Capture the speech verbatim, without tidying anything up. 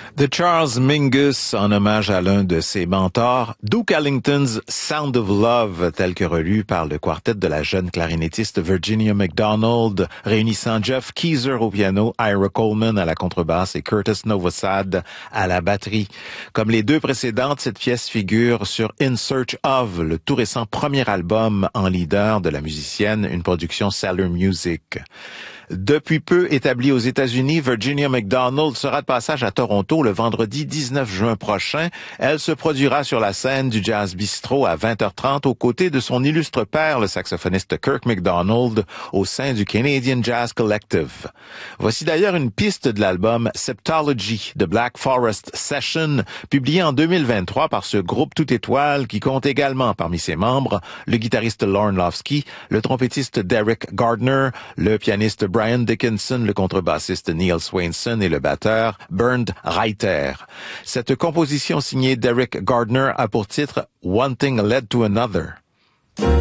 The Charles Mingus, en hommage à l'un de ses mentors, Duke Ellington's Sound of Love, tel que relu par le quartet de la jeune clarinettiste Virginia McDonald, réunissant Jeff Keezer au piano, Ira Coleman à la contrebasse et Curtis Novosad à la batterie. Comme les deux précédentes, cette pièce figure sur In Search of, le tout récent premier album en leader de la musicienne, une production Cellar Music. Depuis peu établie aux États-Unis, Virginia McDonald sera de passage à Toronto le vendredi dix-neuf juin prochain. Elle se produira sur la scène du Jazz Bistro à vingt heures trente aux côtés de son illustre père, le saxophoniste Kirk McDonald, au sein du Canadian Jazz Collective. Voici d'ailleurs une piste de l'album Septology de Black Forest Session, publié en deux mille vingt-trois par ce groupe tout étoile qui compte également parmi ses membres le guitariste Lorne Lofsky, le trompettiste Derek Gardner, le pianiste Brian Dickinson, le contrebassiste Neil Swainson et le batteur Bernd Reiter. Cette composition signée Derek Gardner a pour titre One Thing Led to Another.